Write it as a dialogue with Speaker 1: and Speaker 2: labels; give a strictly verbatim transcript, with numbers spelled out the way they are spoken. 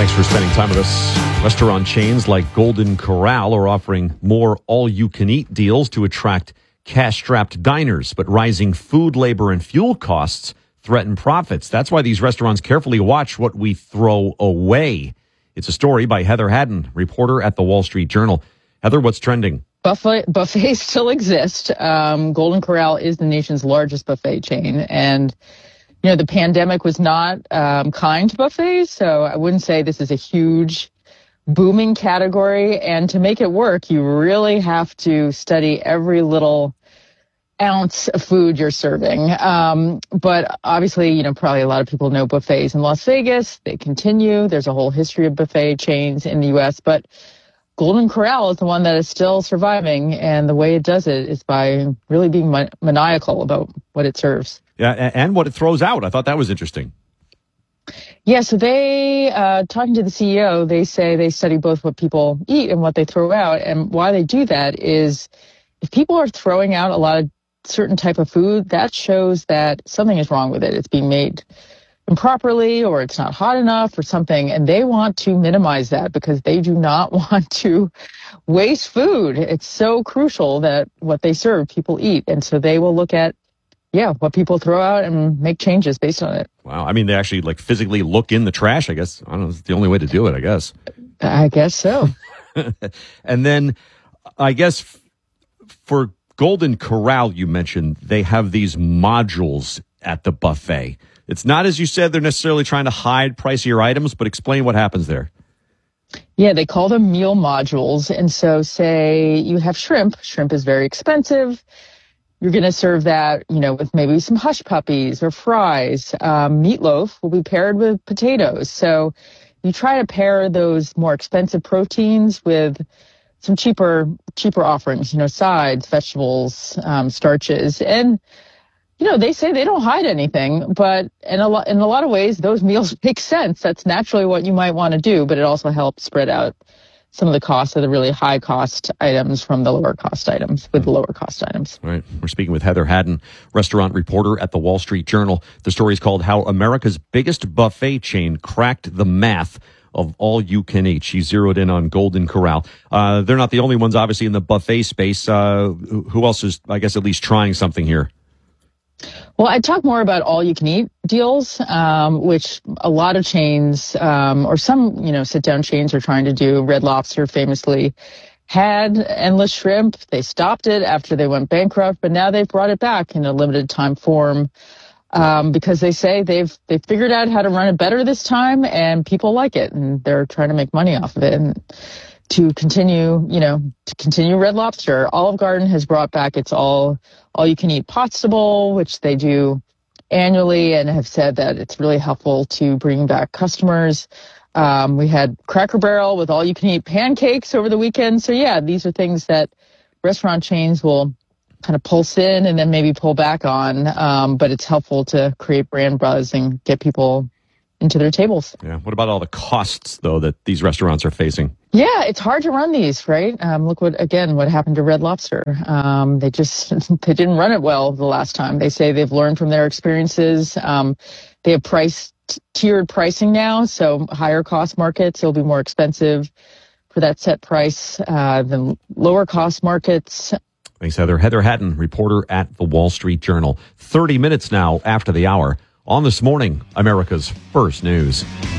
Speaker 1: Thanks for spending time with us. Restaurant chains like Golden Corral are offering more all-you-can-eat deals to attract cash-strapped diners, but rising food, labor, and fuel costs threaten profits. That's why these restaurants carefully watch what we throw away. It's a story by Heather Haddon, reporter at the Wall Street Journal. Heather, what's trending?
Speaker 2: Buffet, buffets still exist. Um, Golden Corral is the nation's largest buffet chain, and you know, the pandemic was not um, kind to buffets, so I wouldn't say this is a huge booming category. And to make it work, you really have to study every little ounce of food you're serving. Um, but obviously, you know, probably a lot of people know buffets in Las Vegas. They continue. There's a whole history of buffet chains in the U S, but Golden Corral is the one that is still surviving, and the way it does it is by really being man- maniacal about what it serves.
Speaker 1: Yeah, and what it throws out. I thought that was interesting.
Speaker 2: Yeah, so they, uh, talking to the C E O, they say they study both what people eat and what they throw out. And why they do that is if people are throwing out a lot of certain type of food, that shows that something is wrong with it. It's being made improperly, or it's not hot enough or something. And they want to minimize that because they do not want to waste food. It's so crucial that what they serve, people eat. And so they will look at Yeah, what people throw out and make changes based on it.
Speaker 1: Wow. I mean, they actually like physically look in the trash, I guess. I don't know. It's the only way to do it, I guess.
Speaker 2: I guess so.
Speaker 1: And then I guess f- for Golden Corral, you mentioned they have these modules at the buffet. It's not, as you said, they're necessarily trying to hide pricier items, but explain what happens there.
Speaker 2: Yeah, they call them meal modules. And so say you have shrimp. Shrimp is very expensive. You're going to serve that, you know, with maybe some hush puppies or fries. Um, meatloaf will be paired with potatoes. So you try to pair those more expensive proteins with some cheaper, cheaper offerings, you know, sides, vegetables, um, starches. And, you know, they say they don't hide anything, but in a lot, in a lot of ways, those meals make sense. That's naturally what you might want to do, but it also helps spread out some of the costs of the really high cost items from the lower cost items with the lower cost items.
Speaker 1: All right. We're speaking with Heather Haddon, restaurant reporter at the Wall Street Journal. The story is called How America's Biggest Buffet Chain Cracked the Math of All You Can Eat. She zeroed in on Golden Corral. Uh, they're not the only ones, obviously, in the buffet space. Uh, who else is, I guess, at least trying something here?
Speaker 2: Well, I talk more about all-you-can-eat deals, um, which a lot of chains, um, or some, you know, sit-down chains are trying to do. Red Lobster famously had endless shrimp. They stopped it after they went bankrupt, but now they've brought it back in a limited time form um, because they say they've they've figured out how to run it better this time, and people like it, and they're trying to make money off of it. And to continue, you know, to continue Red Lobster, Olive Garden has brought back its all all you can eat pasta bowl, which they do annually, and have said that it's really helpful to bring back customers. Um, we had Cracker Barrel with all you can eat pancakes over the weekend. So yeah, these are things that restaurant chains will kind of pulse in and then maybe pull back on. Um, but it's helpful to create brand buzz and get people into their tables.
Speaker 1: Yeah. What about all the costs, though, that these restaurants are facing?
Speaker 2: Yeah, it's hard to run these, right? Um, look what, again, what happened to Red Lobster. Um, they just, they didn't run it well the last time. They say they've learned from their experiences. Um, they have price, tiered pricing now, so higher cost markets, it'll be more expensive for that set price uh, than lower cost markets.
Speaker 1: Thanks, Heather. Heather Haddon, reporter at the Wall Street Journal. thirty minutes now after the hour. On This Morning, America's First News.